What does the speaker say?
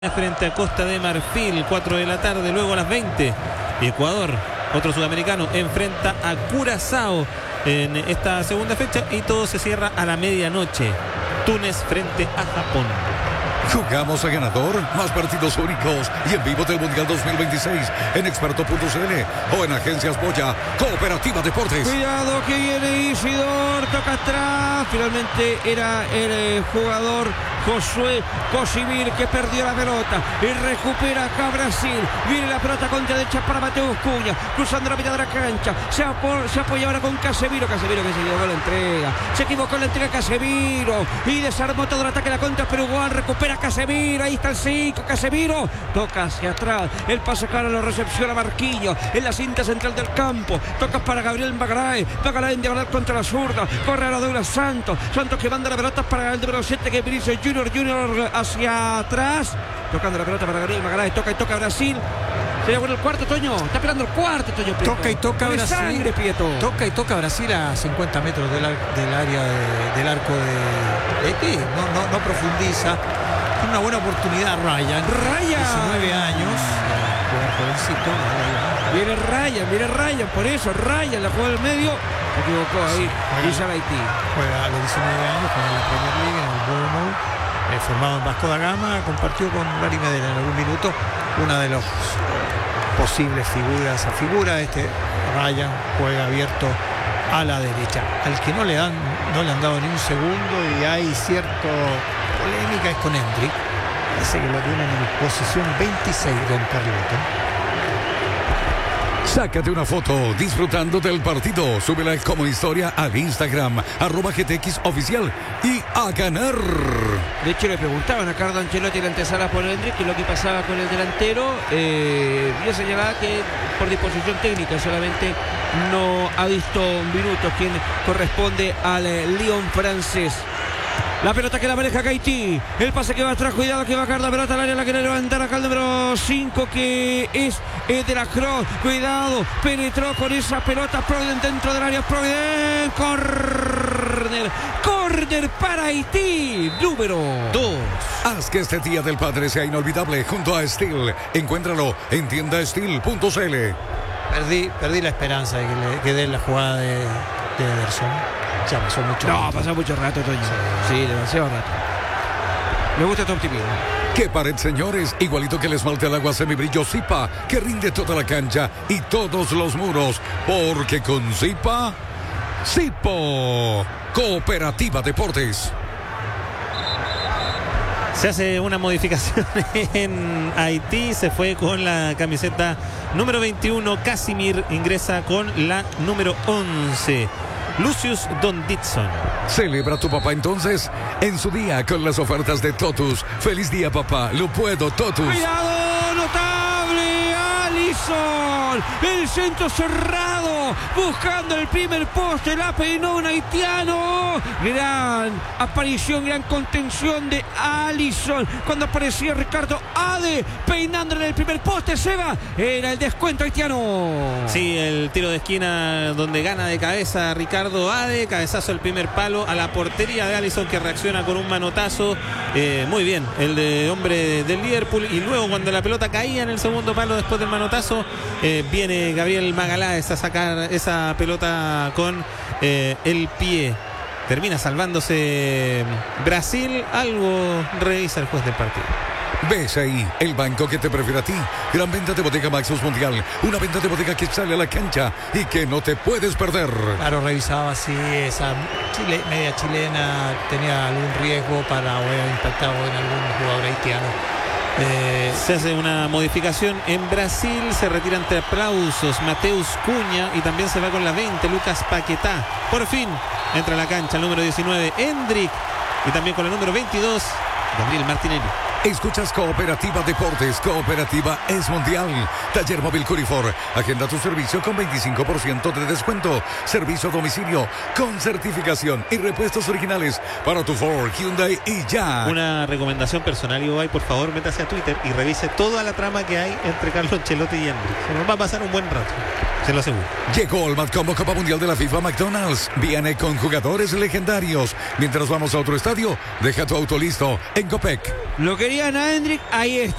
Frente a Costa de Marfil, 4 de la tarde, luego a las 20. Ecuador, otro sudamericano, enfrenta a Curazao en esta segunda fecha y todo se cierra a la medianoche. Túnez frente a Japón. Jugamos a ganador, más partidos únicos y en vivo del Mundial 2026 en experto.cl o en Agencias Boya, Cooperativa Deportes. Cuidado que viene Isidor, toca atrás. Finalmente era el jugador Josué Cosimir que perdió la pelota y recupera acá Brasil. Viene la pelota contra derecha para Mateus Cunha, cruzando la mitad de la cancha. Se apoya ahora con Casemiro. Casemiro que se equivocó la entrega. Se equivocó la entrega Casemiro y desarmó todo el ataque de la contra peruana. Recupera Casemiro, ahí está el 5. Casemiro toca hacia atrás. El pase claro lo recepciona Marquinhos en la cinta central del campo. Toca para Gabriel Magaray. Magaray en diagonal contra la zurda. Corre a la Douglas Santos. Santos que manda la pelota para el número 7 que Vinicius Junior hacia atrás. Tocando la pelota para Gabriel Magaray. Toca y toca Brasil. Se lleva el cuarto, Toño. Está esperando el cuarto, Toño. Prieto. Toca y toca Brasil. Sangre, Prieto. Toca y toca Brasil a 50 metros del área del arco de Haití. No profundiza. Tiene una buena oportunidad Ryan. 19 años. Jovencito. Viene Ryan. Por eso Ryan la jugó al medio. Se equivocó ahí. Villa Haití. Juega a los 19 años. Juega en la Premier League, en el Bournemouth. Formado en Vasco da Gama. Compartió con Gary Medel en algún minuto. Una de los posibles figuras. A figura Ryan juega abierto a la derecha. Al que no le han dado ni un segundo y hay cierta polémica es con Hendrik. Parece que lo tienen en posición 26 Don Carlito. Sácate una foto disfrutando del partido. Súbela como historia al Instagram @GTX Oficial y a ganar. De hecho le preguntaban a Carlo Ancelotti en la antesala por Hendrik que lo que pasaba con el delantero. Yo señalaba que por disposición técnica solamente no ha visto minutos quien corresponde al Lyon francés. La pelota que la maneja Haití. El pase que va atrás. Cuidado que va a caer la pelota al área. La quiere levantar acá el número 5 que es de la Cross. Cuidado. Penetró con esa pelota. Provident dentro del área. Provident. Corner para Haití. Número 2. Haz que este Día del Padre sea inolvidable junto a Steel. Encuéntralo en tiendasteel.cl. Perdí la esperanza de que dé la jugada de Ederson. Ya pasó mucho rato. No, pasó mucho rato, Toño. Sí, demasiado rato. Me gusta tu optimismo. ¡Qué pared, señores! Igualito que el esmalte al agua semibrillo Zipa, que rinde toda la cancha y todos los muros. Porque con Zipa, Zipo, Cooperativa Deportes. Se hace una modificación en Haití. Se fue con la camiseta número 21. Casimir ingresa con la número 11. Lucius Donditson. Celebra tu papá entonces en su día con las ofertas de Totus. Feliz día, papá. Lo puedo, Totus. ¡Cuidado! ¡Notable! ¡Alisson! El centro cerrado. Buscando el primer poste. La peinó un haitiano. Gran aparición, gran contención de Alisson. Cuando aparecía Ricardo Ade peinándole el primer poste. Seba. Era el descuento haitiano. Sí, el tiro de esquina donde gana de cabeza Ricardo Ade. Cabezazo el primer palo a la portería de Alisson que reacciona con un manotazo. Muy bien, el de hombre del Liverpool. Y luego cuando la pelota caía en el segundo palo después del manotazo, viene Gabriel Magaláes a sacar esa pelota con el pie. Termina salvándose Brasil. Algo revisa el juez del partido. Ves ahí el banco que te prefiere a ti. Gran venta de Bodega Maxus Mundial. Una venta de bodega que sale a la cancha y que no te puedes perder. Claro, revisaba si esa media chilena tenía algún riesgo para haber impactado en algún jugador haitiano. Se hace una modificación en Brasil. Se retira ante aplausos Mateus Cunha y también se va con la 20 Lucas Paquetá. Por fin entra a la cancha el número 19 Hendrik y también con el número 22 Gabriel Martinelli. Escuchas Cooperativa Deportes. Cooperativa es mundial. Taller Móvil Curifor. Agenda tu servicio con 25% de descuento. Servicio a domicilio con certificación y repuestos originales para tu Ford, Hyundai y ya. Una recomendación personal, Ibai, por favor, métase a Twitter y revise toda la trama que hay entre Carlo Ancelotti y Hendrik. Se nos va a pasar un buen rato. Se lo aseguro. Llegó el Matcombo Copa Mundial de la FIFA McDonald's. Viene con jugadores legendarios. Mientras vamos a otro estadio, deja tu auto listo en Copec. Lo que querían a Hendrik, ahí está.